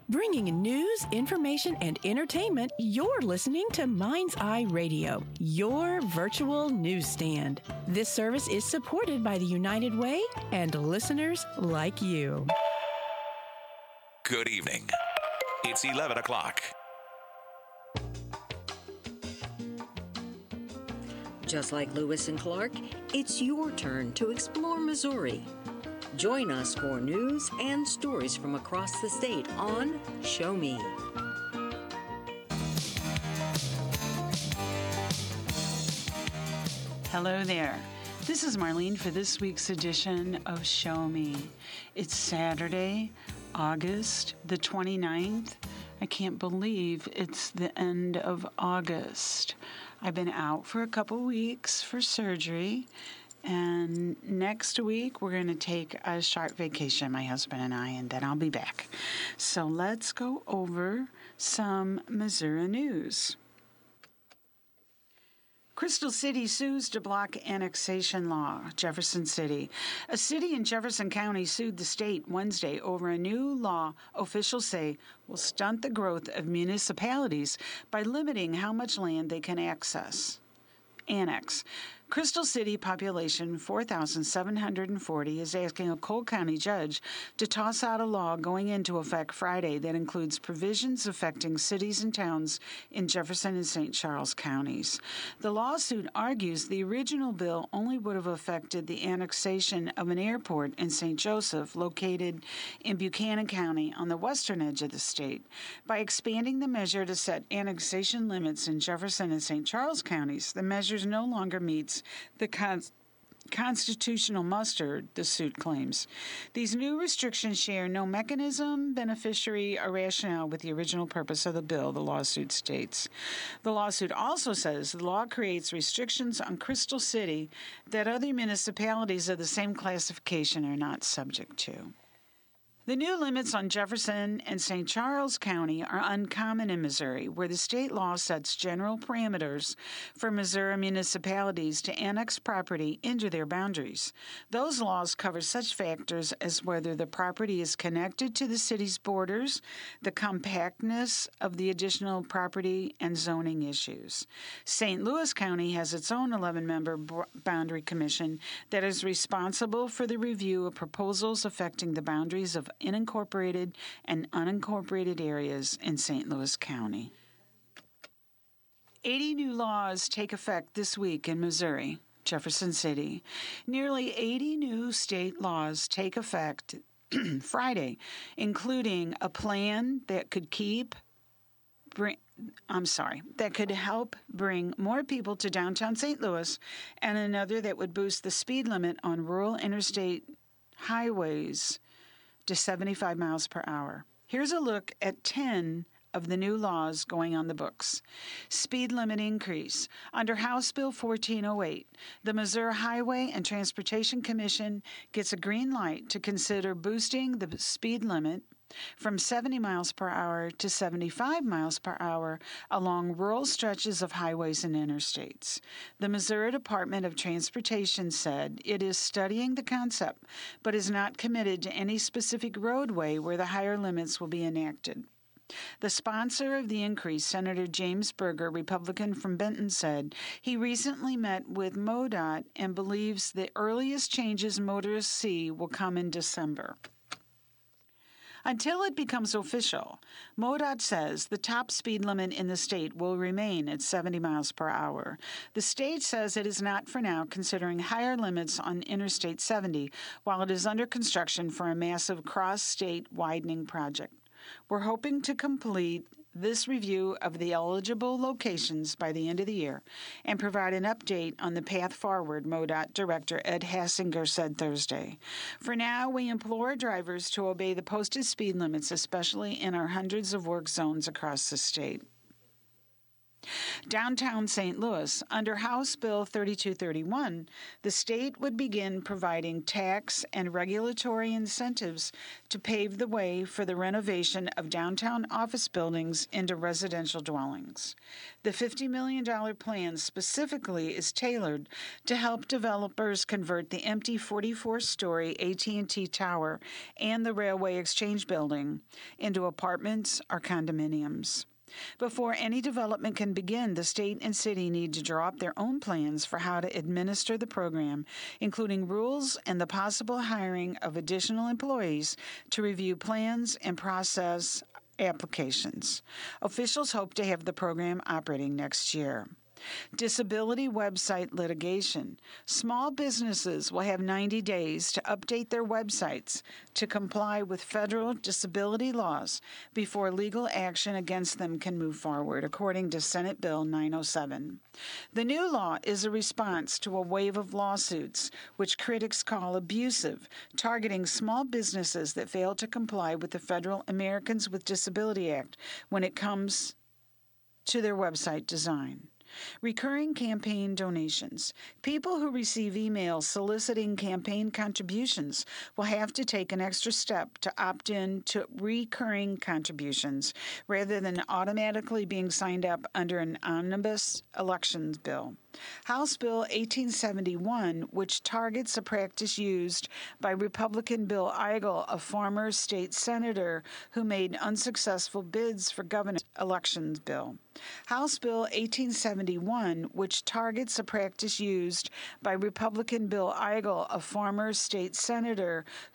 Bringing news, information, and entertainment, you're listening to Mind's Eye Radio, your virtual newsstand. This service is supported by the United Way and listeners like you. Good evening. It's 11 o'clock. Just like Lewis and Clark, it's your turn to explore Missouri. Join us for news and stories from across the state on Show Me. Hello there. This is Marlene for this week's edition of Show Me. It's Saturday, August the 29th. I can't believe it's the end of August. I've been out for a couple weeks for surgery, and next week we're going to take a short vacation, my husband and I, and then I'll be back. So let's go over some Missouri news. Crystal City sues to block annexation law. Jefferson City. A city in Jefferson County sued the state Wednesday over a new law officials say will stunt the growth of municipalities by limiting how much land they can annex. Crystal City, population 4,740, is asking a Cole County judge to toss out a law going into effect Friday that includes provisions affecting cities and towns in Jefferson and St. Charles counties. The lawsuit argues the original bill only would have affected the annexation of an airport in St. Joseph, located in Buchanan County on the western edge of the state. By expanding the measure to set annexation limits in Jefferson and St. Charles counties, the measure no longer meets the constitutional muster, the suit claims. These new restrictions share no mechanism, beneficiary, or rationale with the original purpose of the bill, the lawsuit states. The lawsuit also says the law creates restrictions on Crystal City that other municipalities of the same classification are not subject to. The new limits on Jefferson and St. Charles County are uncommon in Missouri, where the state law sets general parameters for Missouri municipalities to annex property into their boundaries. Those laws cover such factors as whether the property is connected to the city's borders, the compactness of the additional property, and zoning issues. St. Louis County has its own 11-member boundary commission that is responsible for the review of proposals affecting the boundaries of unincorporated and unincorporated areas in St. Louis County. 80 new laws take effect this week in Missouri, Jefferson City. Nearly 80 new state laws take effect Friday, including a plan that could help bring more people to downtown St. Louis, and another that would boost the speed limit on rural interstate highways to 75 miles per hour. Here's a look at 10 of the new laws going on the books. Speed limit increase. Under House Bill 1408, the Missouri Highway and Transportation Commission gets a green light to consider boosting the speed limit from 70 miles per hour to 75 miles per hour along rural stretches of highways and interstates. The Missouri Department of Transportation said it is studying the concept, but is not committed to any specific roadway where the higher limits will be enacted. The sponsor of the increase, Senator James Berger, Republican from Benton, said he recently met with MoDOT and believes the earliest changes motorists see will come in December. Until it becomes official, MoDOT says the top speed limit in the state will remain at 70 miles per hour. The state says it is not for now considering higher limits on Interstate 70 while it is under construction for a massive cross-state widening project. We're hoping to complete this review of the eligible locations by the end of the year and provide an update on the path forward, MoDOT Director Ed Hassinger said Thursday. For now, we implore drivers to obey the posted speed limits, especially in our hundreds of work zones across the state. Downtown St. Louis, under House Bill 3231, the state would begin providing tax and regulatory incentives to pave the way for the renovation of downtown office buildings into residential dwellings. The $50 million plan specifically is tailored to help developers convert the empty 44-story AT&T Tower and the Railway Exchange Building into apartments or condominiums. Before any development can begin, the state and city need to draw up their own plans for how to administer the program, including rules and the possible hiring of additional employees to review plans and process applications. Officials hope to have the program operating next year. Disability website litigation. Small businesses will have 90 days to update their websites to comply with federal disability laws before legal action against them can move forward, according to Senate Bill 907. The new law is a response to a wave of lawsuits, which critics call abusive, targeting small businesses that fail to comply with the federal Americans with Disability Act when it comes to their website design. Recurring campaign donations. People who receive emails soliciting campaign contributions will have to take an extra step to opt in to recurring contributions rather than automatically being signed up under an omnibus elections bill. House Bill 1871, which targets a practice used by Republican Bill Eigel, a former state senator who made unsuccessful bids for governor elections bill. House Bill 1871, which targets a practice used by Republican Bill Eigel, a former state senator